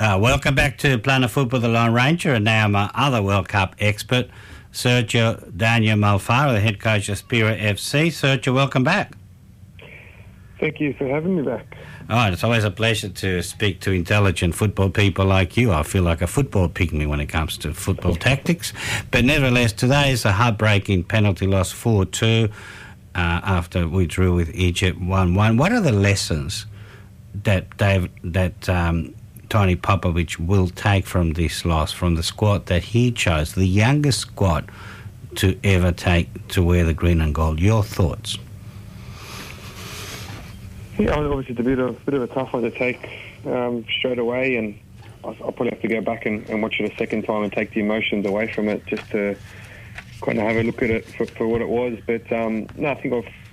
Welcome back to Planet Football, the Lone Ranger, and now my other World Cup expert, Sergio Daniel Malfaro, the head coach of Spira FC. Sergio, welcome back. Thank you for having me back. Oh, it's always a pleasure to speak to intelligent football people like you. I feel like a football pygmy when it comes to football tactics. But nevertheless, today is a heartbreaking penalty loss 4-2 after we drew with Egypt 1-1. What are the lessons that Tony Popovic will take from this loss, from the squad that he chose, the youngest squad to ever take to wear the green and gold? Your thoughts? Yeah, obviously it's a bit of a tough one to take straight away, and I'll probably have to go back and watch it a second time and take the emotions away from it just to kind of have a look at it for what it was. But no, I think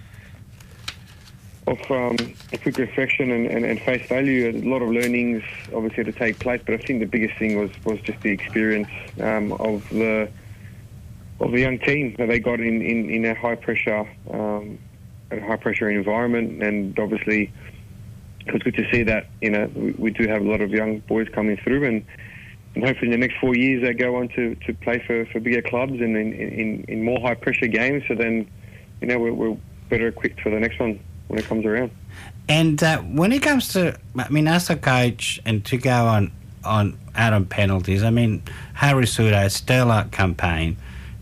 of a quick reflection and face value, a lot of learnings obviously to take place, but I think the biggest thing was just the experience of the young team that they got in a high pressure environment. And obviously it was good to see that we do have a lot of young boys coming through, and hopefully in the next 4 years they go on to play for bigger clubs and in more high pressure games, so then we're better equipped for the next one when it comes around. And when it comes to, as a coach, and to go on out on penalties, Harry Sudo, stellar campaign.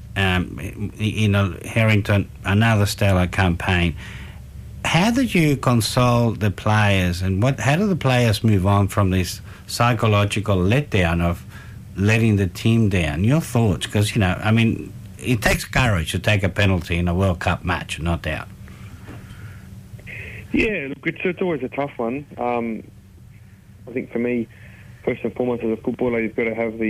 Harrington, another stellar campaign. How did you console the players, and how do the players move on from this psychological letdown of letting the team down? Your thoughts, because it takes courage to take a penalty in a World Cup match, no doubt. Yeah, look, it's always a tough one. I think for me, first and foremost, as a footballer, you've got to have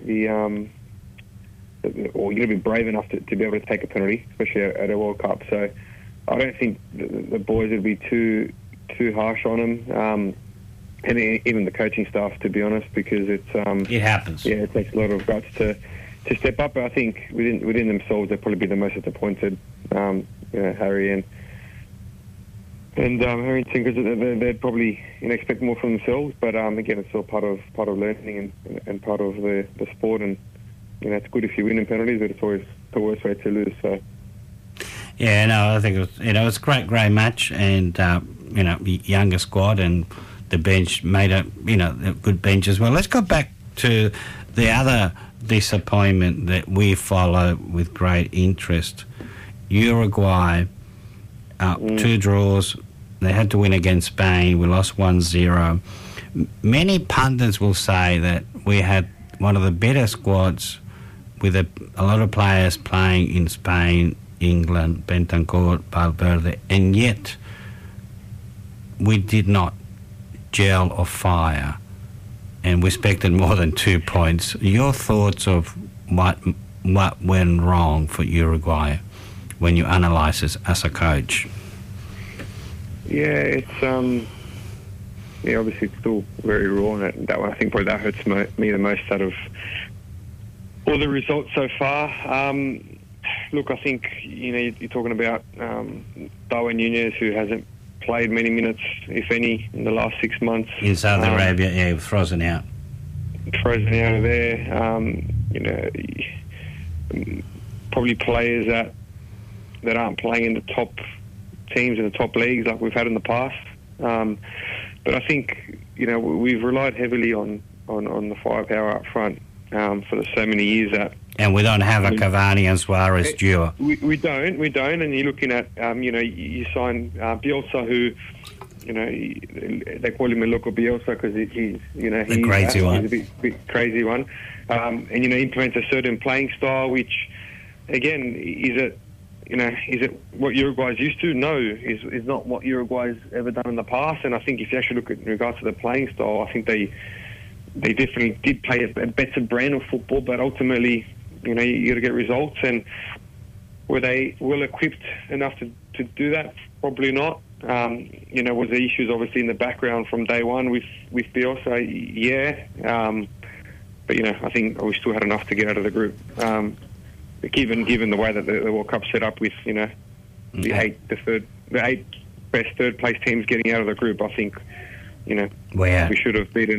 or you've got to be brave enough to be able to take a penalty, especially at a World Cup. So I don't think the boys would be too harsh on them, and even the coaching staff, to be honest, because it happens. Yeah, it takes a lot of guts to step up. But I think within themselves, they'd probably be the most disappointed, Harry and Harrington, because they'd probably expect more from themselves. But again, it's all part of learning and part of the sport. And it's good if you win in penalties, but it's always the worst way to lose. So. Yeah, no, I think it was a great match, and younger squad, and the bench made a good bench as well. Let's go back to the other disappointment that we follow with great interest. Uruguay, 2 draws. They had to win against Spain. We lost 1-0. Many pundits will say that we had one of the better squads, with a lot of players playing in Spain, England, Bentancur, Valverde, and yet we did not gel or fire, and we expected more than 2 points. Your thoughts of what went wrong for Uruguay when you analyse it as a coach? Yeah, it's obviously it's still very raw, and that one, I think probably that hurts me the most out of all the results so far. Look, I think you're talking about Darwin Núñez, who hasn't played many minutes, if any, in the last 6 months. In Saudi Arabia, he was frozen out. Frozen out of there. Probably players that aren't playing in the top teams in the top leagues like we've had in the past. But I think we've relied heavily on the firepower up front for so many years that. And we don't have a Cavani and Suarez duo. We don't. And you're looking at you sign Bielsa, who they call him a local Bielsa because he's a crazy one. He's a bit crazy one, and implements a certain playing style, which again is it what Uruguay's used to? No, is not what Uruguay's ever done in the past. And I think if you actually look at in regards to the playing style, I think they definitely did play a better brand of football, but ultimately, you got to get results. And were they well equipped enough to do that? Probably not. Was there issues obviously in the background from day one with Bielsa? Yeah. But I think we still had enough to get out of the group. Given the way that the World Cup set up with the eight best third place teams getting out of the group, I think we should have beaten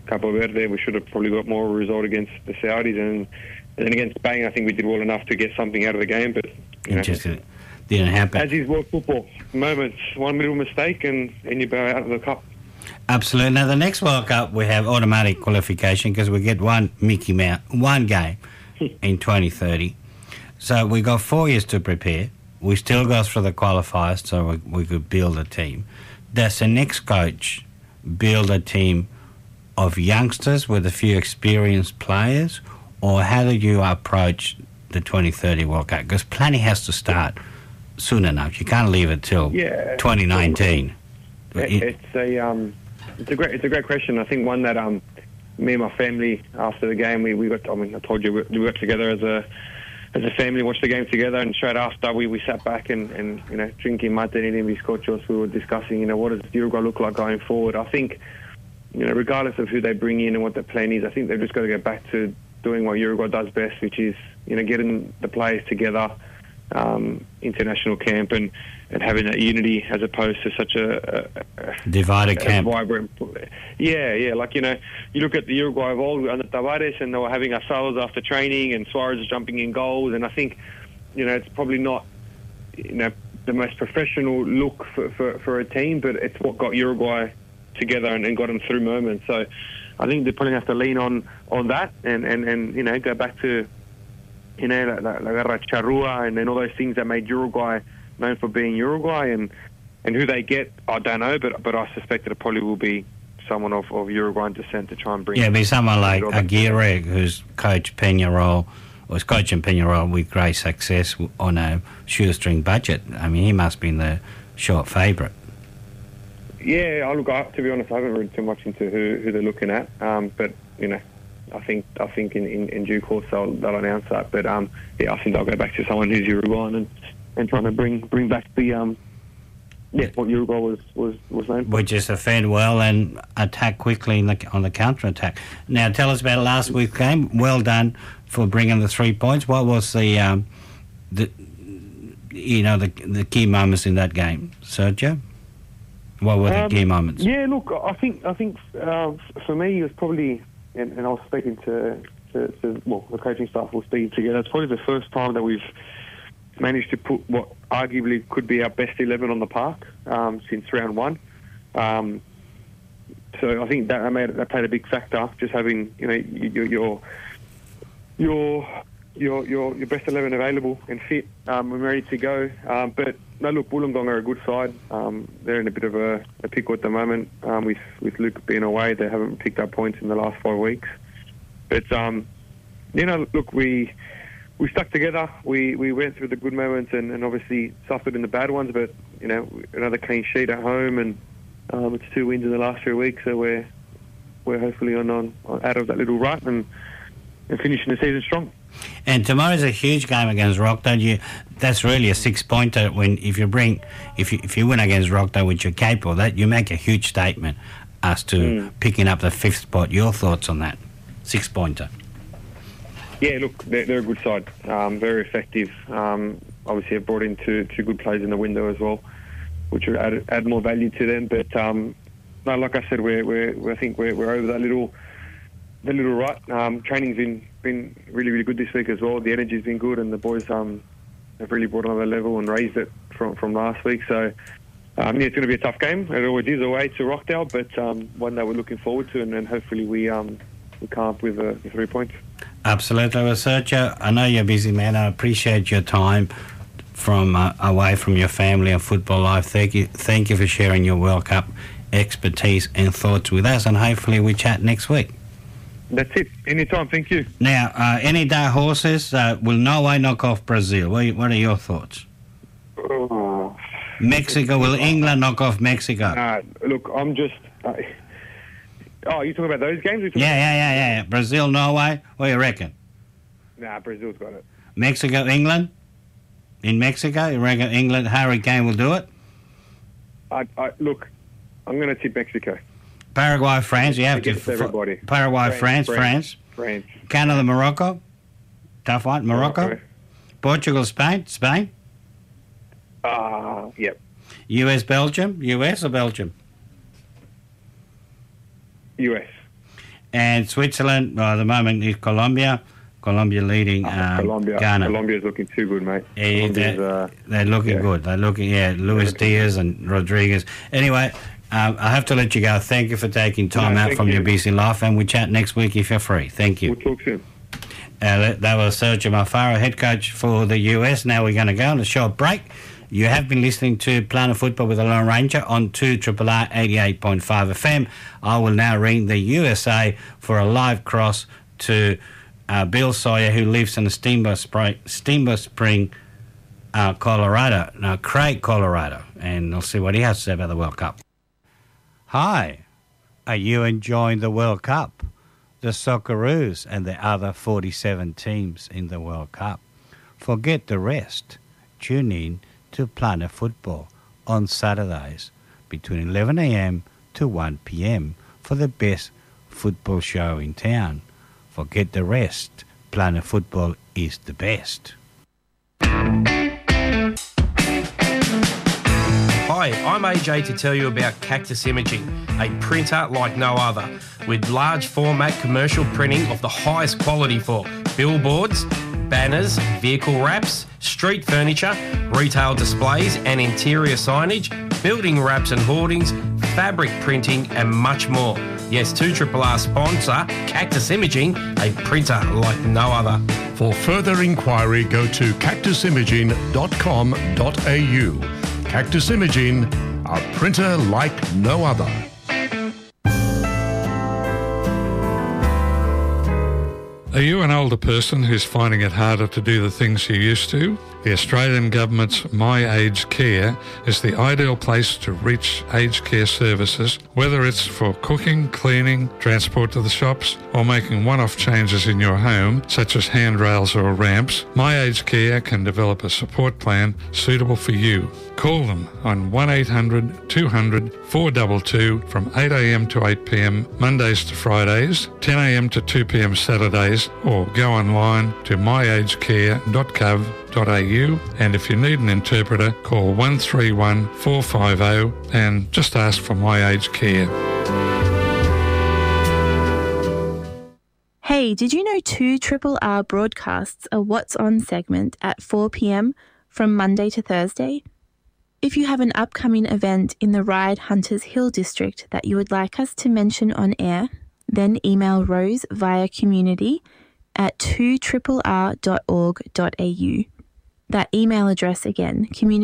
Cabo Verde. We should have probably got more of a result against the Saudis, and then against Spain, I think we did well enough to get something out of the game. But Just didn't happen. as is world football, moments, one little mistake, and you bow out of the cup. Absolutely. Now, the next World Cup, we have automatic qualification because we get one game in 2030. So we got 4 years to prepare. We still go through the qualifiers so we could build a team. Does the next coach build a team of youngsters with a few experienced players, or how do you approach the 2030 World Cup? Because planning has to start soon enough. You can't leave it till 2019. It's a great question. I think one that me and my family after the game we got. I mean, I told you we got together as a family, watched the game together, and straight after we sat back and drinking mate and eating bizcochos, we were discussing what does Uruguay look like going forward. I think regardless of who they bring in and what their plan is, I think they've just got to go back to doing what Uruguay does best, which is getting the players together, international camp, and having that unity as opposed to such a divided camp. Vibrant. Yeah. Like you look at the Uruguay of old under Tavares, and they were having asados after training, and Suarez jumping in goals, and I think it's probably not the most professional look for a team, but it's what got Uruguay together and got them through moments. So I think they probably have to lean on that and go back to La Guerra Charrúa and all those things that made Uruguay known for being Uruguay, and who they get, I don't know, but I suspect that it probably will be someone of Uruguayan descent to try and bring. Yeah, be someone like Aguirre, who's coached Peñarol, was coaching Peñarol with great success on a shoestring budget. I mean, he must be the short favourite. Yeah, to be honest, I haven't read too much into who they're looking at, but I think in due course they'll announce that. But I think they'll go back to someone who's Uruguayan and trying to bring back the what Uruguay was known for. Which is defend well and attack quickly on the counter attack. Now tell us about last week's game. Well done for bringing the 3 points. What was the key moments in that game, Sergio? What were the key moments? Yeah, look, I think for me it was probably, and I was speaking to the coaching staff were speaking together. It's probably the first time that we've managed to put what arguably could be our best 11 on the park since round one. So I think that played a big factor. Just having your best 11 available and fit and ready to go. But no, look, Wollongong are a good side. They're in a bit of a pickle at the moment with Luke being away. They haven't picked up points in the last 5 weeks. But look, we stuck together. We went through the good moments and obviously suffered in the bad ones. But another clean sheet at home, and it's 2 wins in the last 3 weeks. So we're hopefully on out of that little rut and finishing the season strong. And tomorrow's a huge game against Rockdale. That's really a 6-pointer. If you win against Rockdale, which you're capable of that, you make a huge statement as to picking up the 5th spot. Your thoughts on that 6-pointer? Yeah, look, they're a good side. Very effective. Obviously, have brought in two good players in the window as well, which will add more value to them. But no, like I said, I think we're over that little rut. Training's been really, really good this week as well. The energy's been good, and the boys have really brought another level and raised it from last week. So it's going to be a tough game. It always is away to Rockdale, but one that we're looking forward to, and then hopefully we come up with 3 points. Absolutely. Well, Sergio, I know you're a busy man. I appreciate your time from away from your family and football life. Thank you for sharing your World Cup expertise and thoughts with us, and hopefully we chat next week. That's it. Anytime. Thank you. Now, any dark horses, will Norway knock off Brazil? What are your thoughts? Mexico, will England knock off Mexico? Look, I'm just... you talking about those games? Yeah. Brazil, Norway, what do you reckon? Nah, Brazil's got it. Mexico, England? In Mexico, you reckon England, Harry Kane will do it? Look, I'm going to tip Mexico. Paraguay, France, you have to... everybody. Paraguay, France. Canada, Morocco. Tough one, Morocco. Portugal, Spain. Yep. US, Belgium. US or Belgium? US. And Switzerland, well, at the moment, is Colombia. Colombia leading Ghana. Colombia's looking too good, mate. Yeah, they're looking good. They're looking, Luis Diaz and Rodriguez. Anyway, I have to let you go. Thank you for taking time out from your busy life, and we chat next week if you're free. Thank you. We'll talk soon. That was Sergio Mafaro, head coach for the US. Now we're going to go on a short break. You have been listening to Planet Football with the Lone Ranger on 2RRR 88.5 FM. I will now ring the USA for a live cross to Bill Sawyer, who lives in Steamboat Spring, Colorado. No, Craig, Colorado. And I'll see what he has to say about the World Cup. Hi. Are you enjoying the World Cup? The Socceroos and the other 47 teams in the World Cup. Forget the rest. Tune in to Planet Football on Saturdays between 11 a.m. to 1 p.m. for the best football show in town. Forget the rest. Planet Football is the best. Hi, I'm AJ to tell you about Cactus Imaging, a printer like no other, with large format commercial printing of the highest quality for billboards, banners, vehicle wraps, street furniture, retail displays and interior signage, building wraps and hoardings, fabric printing and much more. Yes, 2RRR sponsor Cactus Imaging, a printer like no other. For further inquiry, go to cactusimaging.com.au. Cactus Imaging, a printer like no other. Are you an older person who's finding it harder to do the things you used to? The Australian Government's My Aged Care is the ideal place to reach aged care services, whether it's for cooking, cleaning, transport to the shops, or making one-off changes in your home, such as handrails or ramps. My Aged Care can develop a support plan suitable for you. Call them on 1800 200 422 from 8am to 8pm Mondays to Fridays, 10am to 2pm Saturdays, or go online to myagedcare.gov.au, and if you need an interpreter, call 131 450 and just ask for My Aged Care. Hey, did you know 2RRR broadcasts a What's On segment at 4pm from Monday to Thursday? If you have an upcoming event in the Ryde Hunters Hill district that you would like us to mention on air, then email Rose via community@2rrr.org.au. That email address again,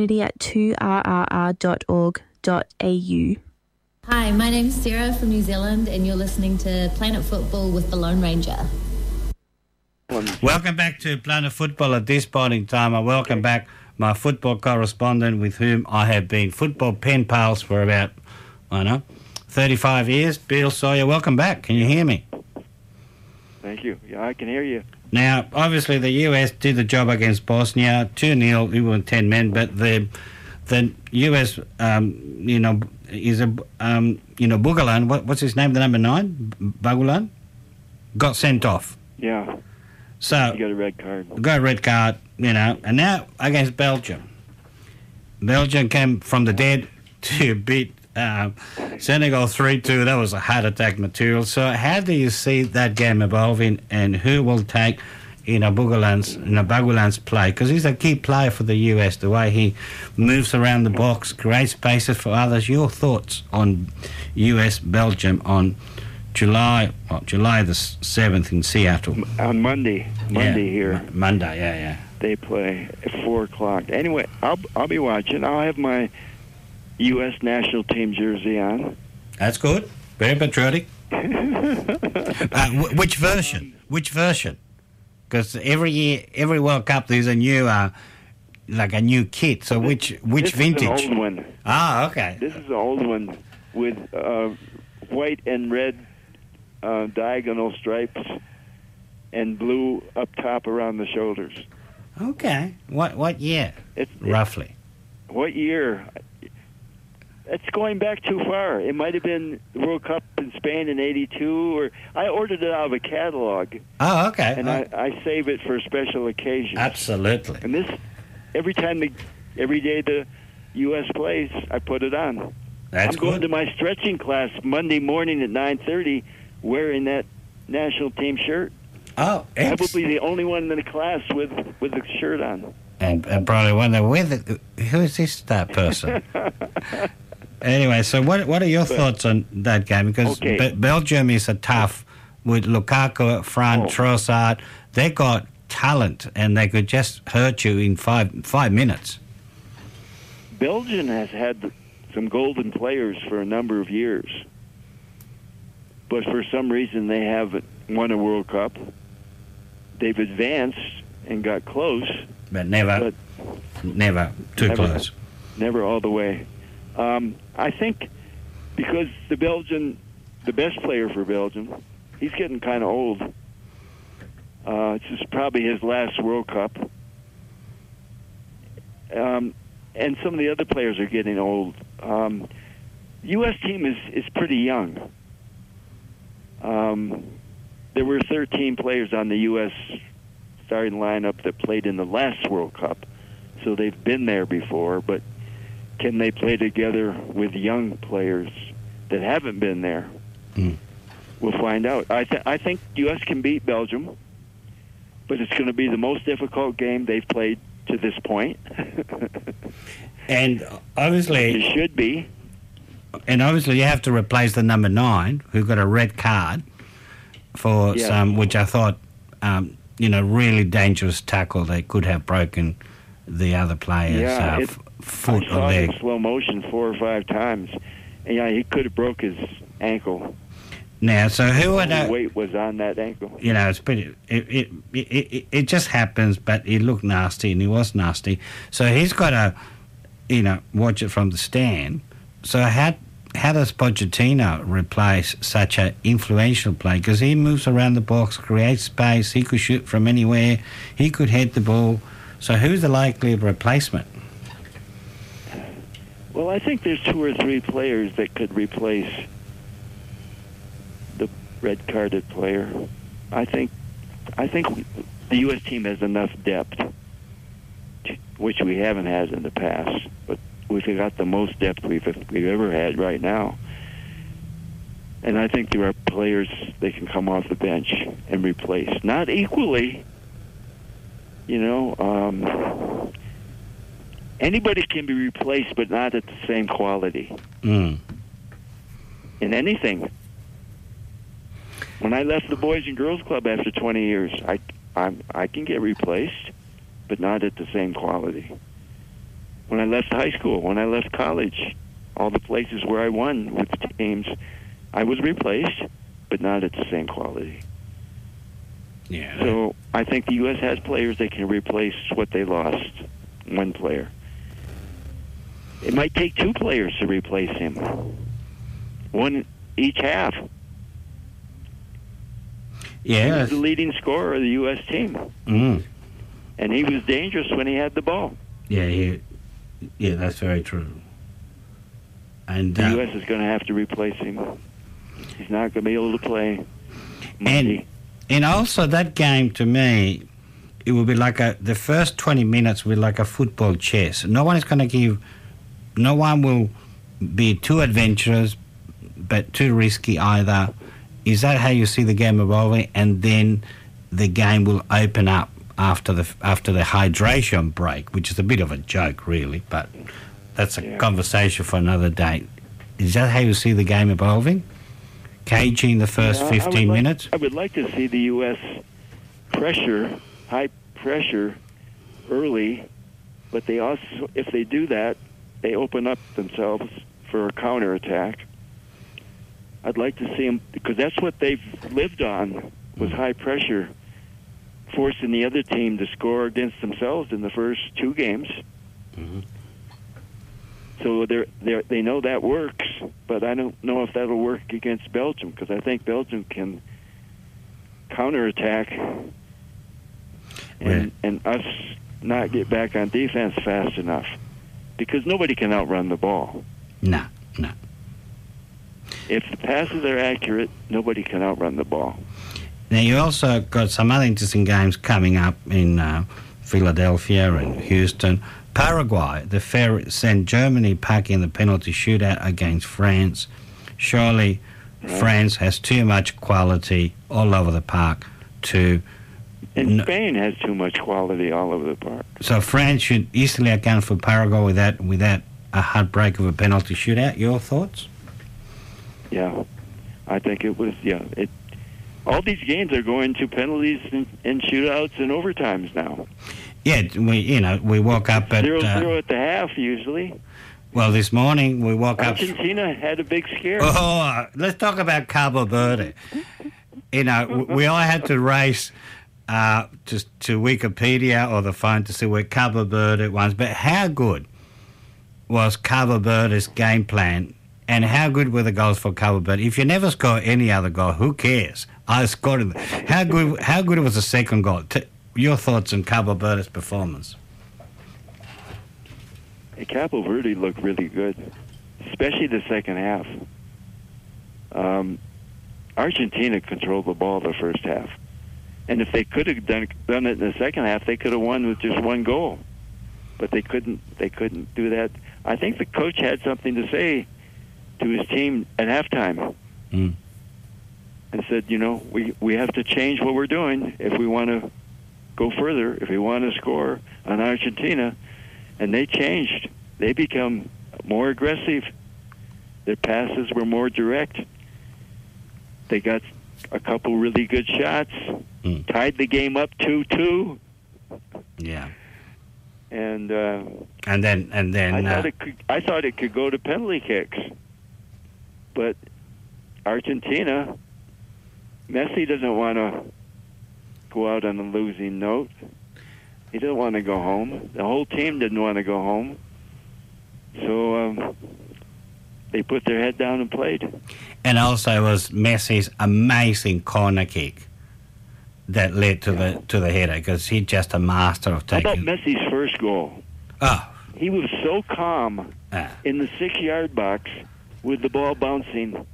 community@2rrr.org.au. Hi, my name's Sarah from New Zealand and you're listening to Planet Football with the Lone Ranger. Welcome back to Planet Football at this point in time. I welcome back my football correspondent with whom I have been football pen pals for about, 35 years. Bill Sawyer, welcome back. Can you hear me? Thank you. Yeah, I can hear you. Now, obviously, the US did the job against Bosnia, 2-0, we were 10 men, but the US, is a, Bugalan, what's his name, the number 9? Bagulan? Got sent off. Yeah. So you got a red card. Got a red card, and now against Belgium. Belgium came from the dead to beat Senegal 3-2. That was a heart attack material. So how do you see that game evolving, and who will take Bagulan's play? Because he's a key player for the US, the way he moves around the box, creates spaces for others. Your thoughts on US-Belgium on July the 7th in Seattle? On Monday here. Monday, yeah. They play at 4 o'clock. Anyway, I'll be watching. I'll have my U.S. national team jersey on. That's good. Very patriotic. Which version? Because every year, every World Cup, there's a new, a new kit. So which vintage? This is an old one. Ah, okay. This is an old one with white and red diagonal stripes and blue up top around the shoulders. Okay. What year? Roughly. What year? It's going back too far. It might have been the World Cup in Spain in '82, or I ordered it out of a catalog. Oh, okay. And I save it for special occasions. Absolutely. And this, every day the U.S. plays, I put it on. That's I'm going to my stretching class Monday morning at 9:30, wearing that national team shirt. Oh, Probably the only one in the class with the shirt on. And probably wonder who is this person? Anyway, so what are your thoughts on that game? Because Belgium is a tough with Lukaku up front, Trossard. They got talent, and they could just hurt you in five minutes. Belgium has had some golden players for a number of years, but for some reason they haven't won a World Cup. They've advanced and got close, but never too close. Never all the way. I think because the best player for Belgium, he's getting kind of old. This is probably his last World Cup. And some of the other players are getting old. The U.S. team is pretty young. There were 13 players on the U.S. starting lineup that played in the last World Cup, so they've been there before, but can they play together with young players that haven't been there? We'll find out. I think U.S. can beat Belgium, but it's going to be the most difficult game they've played to this point. And obviously... It should be. And obviously you have to replace the number 9, who got a red card for some, which I thought, really dangerous tackle. They could have broken the other player's foot or leg. I saw it in slow motion 4 or 5 times. And he could have broke his ankle. Now, so who would the weight was on that ankle? It's pretty. It just happens, but he looked nasty, and he was nasty. So he's got to, watch it from the stand. So how does Pochettino replace such an influential player? Because he moves around the box, creates space. He could shoot from anywhere. He could head the ball. So who's the likely replacement? Well, I think there's 2 or 3 players that could replace the red-carded player. I think the U.S. team has enough depth, which we haven't had in the past, but we've got the most depth we've ever had right now. And I think there are players they can come off the bench and replace. Not equally, anybody can be replaced, but not at the same quality. In anything. When I left the Boys and Girls Club after 20 years, I can get replaced, but not at the same quality. When I left high school, when I left college, all the places where I won with the teams, I was replaced, but not at the same quality. Yeah. So I think the U.S. has players that can replace what they lost, one player. It might take 2 players to replace him, one each half. Yeah. He was the leading scorer of the U.S. team. And he was dangerous when he had the ball. Yeah, that's very true. And the U.S. is going to have to replace him. He's not going to be able to play Monday. And also that game, to me, it will be like the first 20 minutes will be like a football chess. No one will be too adventurous, but too risky either. Is that how you see the game evolving? And then the game will open up after the hydration break, which is a bit of a joke, really, but that's a conversation for another day. Is that how you see the game evolving? Caging the first 15 minutes? I would like to see the U.S. high pressure early, but they also, if they do that, they open up themselves for a counterattack. I'd like to see them, because that's what they've lived on, was high pressure, forcing the other team to score against themselves in the first 2 games. So they know that works, but I don't know if that'll work against Belgium, because I think Belgium can counterattack and us not get back on defense fast enough, because nobody can outrun the ball. No. If the passes are accurate, nobody can outrun the ball. Now, you also got some other interesting games coming up in Philadelphia and Houston. Paraguay, the fair sent Germany packing the penalty shootout against France. Surely, France has too much quality all over the park to... And Spain has too much quality all over the park. So France should easily account for Paraguay without a heartbreak of a penalty shootout. Your thoughts? Yeah, I think it was. Yeah, all these games are going to penalties and shootouts and overtimes now. Yeah, we woke up at 0-0 at the half usually. Well, this morning we woke up. Argentina had a big scare. Oh, let's talk about Cabo Verde. We all had to race to Wikipedia or the phone to see where Cabo Verde was. But how good was Cabo Verde's game plan, and how good were the goals for Cabo Verde? If you never score any other goal, who cares? I scored it. How good was the second goal? Your thoughts on Cabo Verde's performance? Cabo Verde looked really good, especially the second half. Argentina controlled the ball the first half. And if they could have done it in the second half, they could have won with just one goal. But they couldn't do that. I think the coach had something to say to his team at halftime. And said, we have to change what we're doing if we want to go further, if we want to score on Argentina. And they changed. They become more aggressive. Their passes were more direct. They got a couple really good shots. Tied the game up 2-2. Yeah. And then I thought it could go to penalty kicks. But Argentina, Messi doesn't want to go out on a losing note. He didn't want to go home. The whole team didn't want to go home. So they put their head down and played. And also it was Messi's amazing corner kick that led to the header, because he's just a master of taking... How about Messi's first goal? Oh. He was so calm in the 6-yard box with the ball bouncing.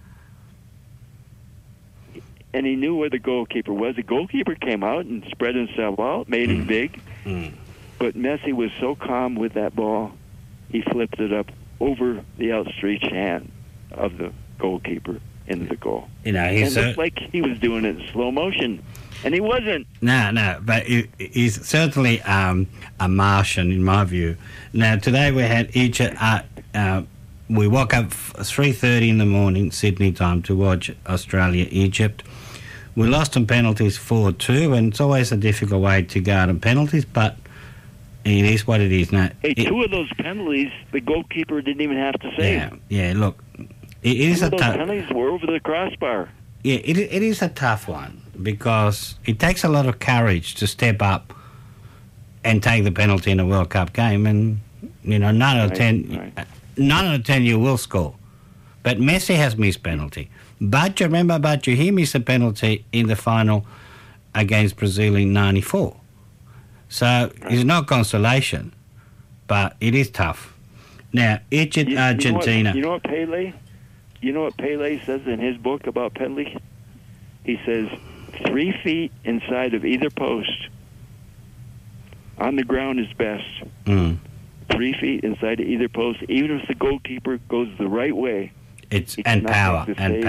And he knew where the goalkeeper was. The goalkeeper came out and spread himself out, made it big. But Messi was so calm with that ball, he flipped it up over the outstretched hand of the goalkeeper into the goal. It looked like he was doing it in slow motion, and he wasn't. No, but he's certainly a Martian, in my view. Now, today we had Egypt... we woke up 3:30 in the morning, Sydney time, to watch Australia-Egypt. We lost on penalties 4-2, and it's always a difficult way to go on penalties, but it is what it is. Now, two of those penalties, the goalkeeper didn't even have to save. Yeah, look, it is a tough... Those penalties were over the crossbar. Yeah, it is a tough one, because it takes a lot of courage to step up and take the penalty in a World Cup game, and, 9 out of 10... 9 out of 10 you will score. But Messi has missed penalty. But he missed a penalty in the final against Brazil in 94. So it's not consolation, but it is tough. Now, Egypt, Argentina... You know what Pele says in his book about penalty? He says 3 feet inside of either post on the ground is best. 3 feet inside of either post, even if the goalkeeper goes the right way. It's power.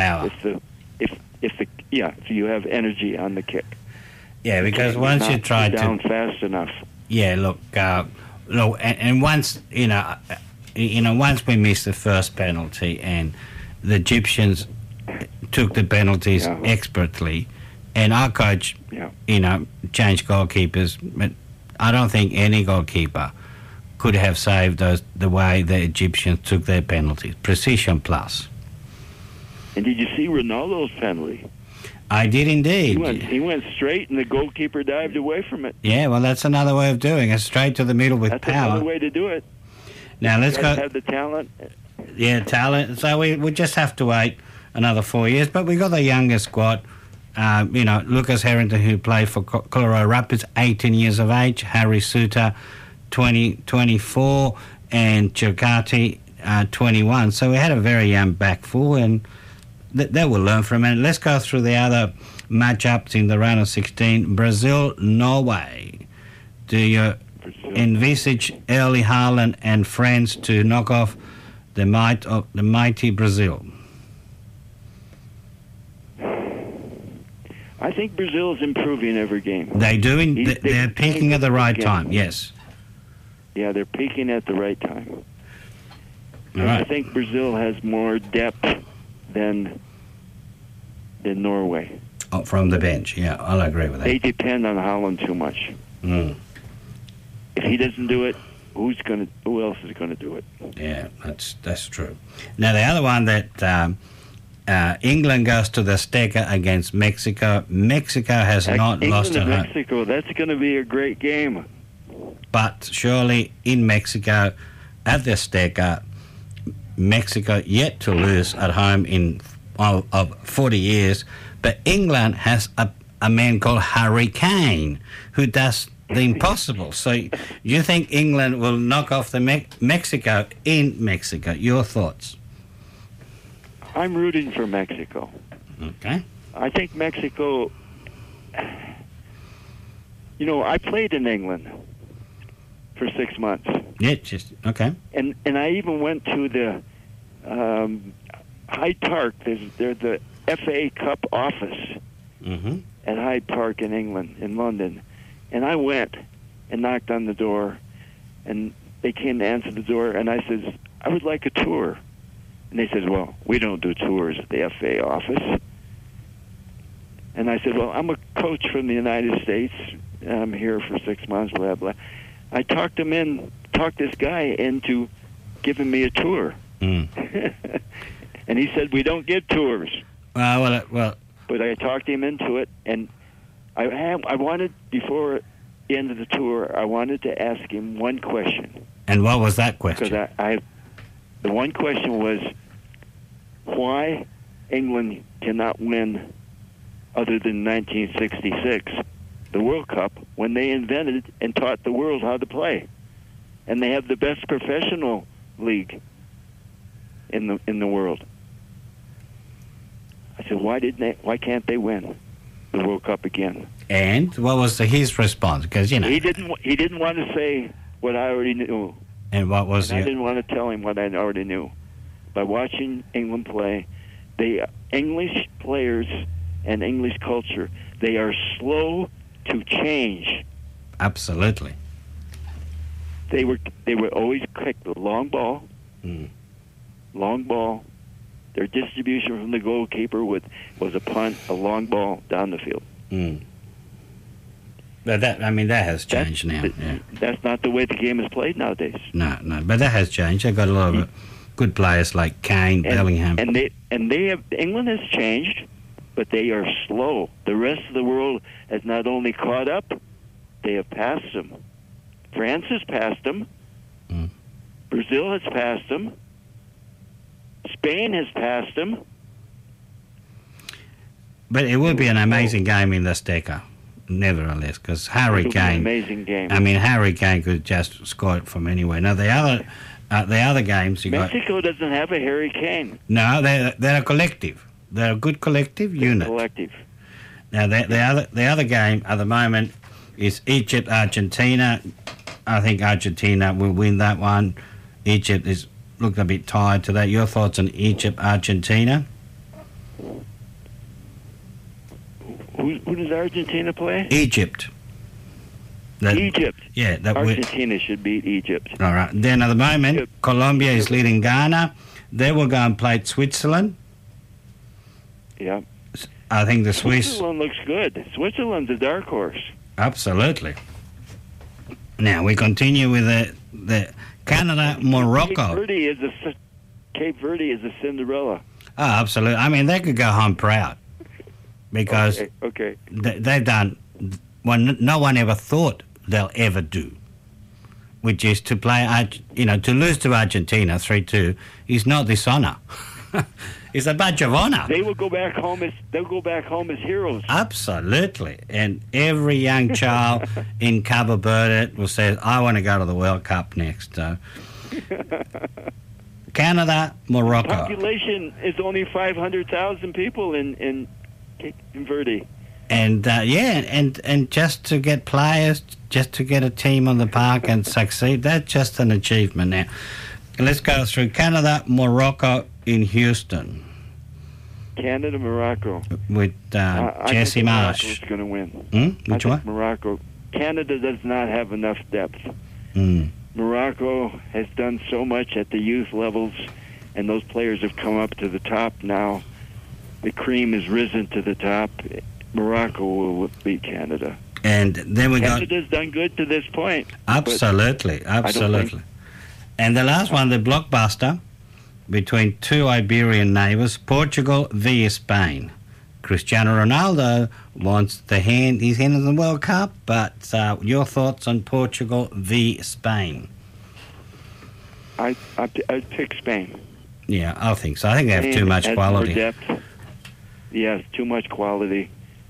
If you have energy on the kick. Yeah, because once you try to down fast enough. Yeah, look, and once once we missed the first penalty, and the Egyptians took the penalties expertly, and our coach, changed goalkeepers, but I don't think any goalkeeper could have saved those the way the Egyptians took their penalties. Precision plus. And did you see Ronaldo's penalty? I did indeed. He went straight, and the goalkeeper dived away from it. Yeah, well, that's another way of doing it. Straight to the middle with that's power. That's another way to do it. Now, let's go. Have the talent. Yeah, talent. So we just have to wait another 4 years. But we got the youngest squad. Lucas Harrington, who played for Colorado Rapids, 18 years of age. Harry Suter, 24, and Chirkati, 21. So we had a very young back four, and they will learn from it. Let's go through the other matchups in the round of 16. Brazil-Norway. Do you envisage Erling Haaland and friends to knock off the mighty Brazil? I think Brazil is improving every game. They do. They're peaking at the right time. Yes. Yeah, they're peaking at the right time. All right. I think Brazil has more depth than Norway. Oh, from the bench, yeah, I'll agree with that. They depend on Holland too much. Mm. If he doesn't do it, who else is going to do it? Yeah, that's true. Now, the other one that England goes to the Azteca against Mexico. Mexico has not lost at home. Mexico, that's going to be a great game. But surely in Mexico, at the Azteca, Mexico yet to lose at home in of 40 years. But England has a man called Harry Kane who does the impossible. So you think England will knock off the Mexico in Mexico? Your thoughts? I'm rooting for Mexico. Okay. I think Mexico... You know, I played in England for 6 months. Yeah, just... Okay. And I even went to the Hyde Park. There's the FA Cup office at Hyde Park in England, in London. And I went and knocked on the door, and they came to answer the door, and I said, I would like a tour. And they said, well, we don't do tours at the FA office. And I said, well, I'm a coach from the United States, and I'm here for 6 months, blah, blah. I talked this guy into giving me a tour. And he said, we don't give tours. Well. But I talked him into it, and I wanted, before the end of the tour, I wanted to ask him one question. And what was that question? Because the one question was why England cannot win, other than 1966, the World Cup, when they invented and taught the world how to play. And they have the best professional league in the world. I said, why can't they win the World Cup again? And what was his response? Because he didn't want to say what I already knew. And what was I didn't want to tell him what I already knew. By watching England play, English players and English culture, they are slow to change. Absolutely. They were always kick the long ball. Long ball. Their distribution from the goalkeeper was a punt, a long ball down the field. But that has changed now. Yeah. That's not the way the game is played nowadays. No, but that has changed. They've got a lot of good players like Kane, Bellingham. England has changed, but they are slow. The rest of the world has not only caught up, they have passed them. France has passed them. Brazil has passed them. Spain has passed them. But it will be an amazing game in the Azteca, nevertheless, because Harry Kane. An amazing game. I mean, Harry Kane could just score it from anywhere. Now the other games Mexico doesn't have a Harry Kane. No, they're a collective. They're a good collective unit. Collective. Now the other game at the moment is Egypt Argentina. I think Argentina will win that one. Egypt is looking a bit tired to that. Your thoughts on Egypt Argentina? Who does Argentina play? Egypt. Egypt. Yeah. Argentina should beat Egypt. All right. Then at the moment, Egypt. Colombia is leading Ghana. They will go and play Switzerland. Yeah. I think the Switzerland looks good. Switzerland's a dark horse. Absolutely. Now we continue with the Canada, Morocco. Cape Verde is a Cinderella. Oh, absolutely. I mean, they could go home proud because okay. They've done what no one ever thought they'll ever do, which is to play, to lose to Argentina 3-2 is not dishonor. It's a badge of honor. They'll go back home as heroes. Absolutely. And every young child in Cabo Verde will say, I want to go to the World Cup next. So Canada, Morocco. The population is only 500,000 people in Cape Verde. And and just to get players, just to get a team on the park and succeed, that's just an achievement. Now, let's go through Canada, Morocco in Houston. Canada, Morocco. With Jesse Marsh. Morocco's going to win. Which I one? think Morocco. Canada does not have enough depth. Morocco has done so much at the youth levels, and those players have come up to the top now. The cream has risen to the top. Morocco will beat Canada. And then Canada's done good to this point. Absolutely. And the last one, the blockbuster between two Iberian neighbours, Portugal v Spain. Cristiano Ronaldo wants his hand in the World Cup, but your thoughts on Portugal v Spain? I'd pick Spain. Yeah, I think so. I think they have too much quality. More depth. Yes, too much quality.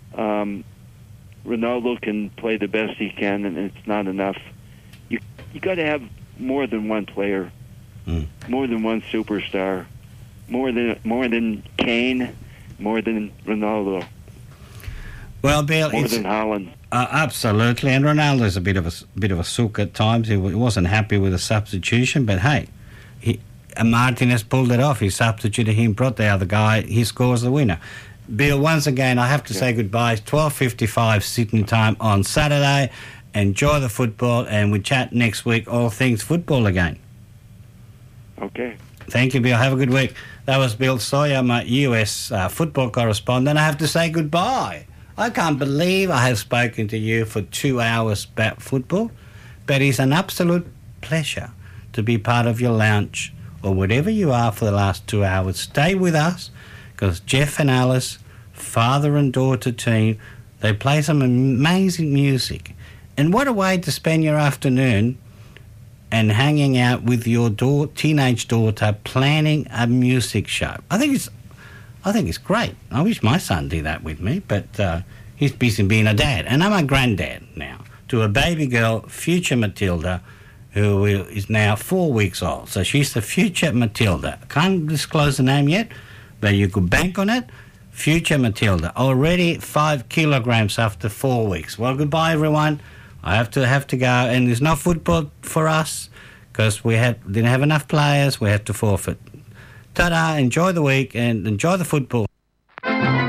Ronaldo can play the best he can, and it's not enough. You got to have more than one player, more than one superstar, more than Kane, more than Ronaldo. Well, Bill, more than Haaland. Absolutely, and Ronaldo's a bit of a sook at times. He wasn't happy with the substitution, but hey, Martinez pulled it off. He substituted him, brought the other guy. He scores the winner. Bill, once again, I have to say goodbye. It's 12:55 Sydney time on Saturday. Enjoy the football, and we chat next week, all things football again. Okay. Thank you, Bill. Have a good week. That was Bill Sawyer, my US football correspondent. I have to say goodbye. I can't believe I have spoken to you for 2 hours about football, but it's an absolute pleasure to be part of your lounge or whatever you are for the last 2 hours. Stay with us, because Jeff and Alice, father and daughter team, they play some amazing music. And what a way to spend your afternoon and hanging out with your teenage daughter, planning a music show. I think it's great. I wish my son did that with me, but he's busy being a dad. And I'm a granddad now to a baby girl, future Matilda, who is now 4 weeks old. So she's the future Matilda. Can't disclose the name yet, but you could bank on it. Future Matilda, already 5 kilograms after 4 weeks. Well, goodbye, everyone. I have to go, and there's no football for us because we didn't have enough players. We had to forfeit. Ta-da! Enjoy the week and enjoy the football.